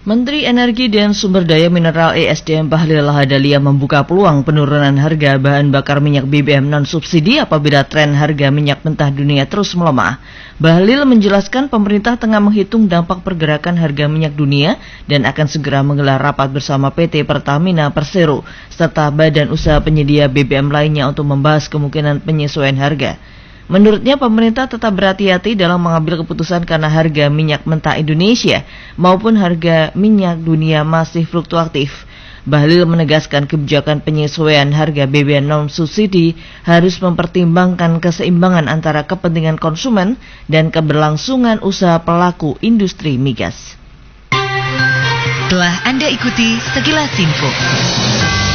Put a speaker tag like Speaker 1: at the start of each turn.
Speaker 1: Menteri Energi dan Sumber Daya Mineral ESDM Bahlil Lahadalia membuka peluang penurunan harga bahan bakar minyak BBM non-subsidi apabila tren harga minyak mentah dunia terus melemah. Bahlil menjelaskan pemerintah tengah menghitung dampak pergerakan harga minyak dunia dan akan segera menggelar rapat bersama PT Pertamina Persero serta badan usaha penyedia BBM lainnya untuk membahas kemungkinan penyesuaian harga. Menurutnya pemerintah tetap berhati-hati dalam mengambil keputusan karena harga minyak mentah Indonesia maupun harga minyak dunia masih fluktuatif. Bahlil menegaskan kebijakan penyesuaian harga BBM non-subsidi harus mempertimbangkan keseimbangan antara kepentingan konsumen dan keberlangsungan usaha pelaku industri migas.
Speaker 2: Telah Anda ikuti Sekilas Info.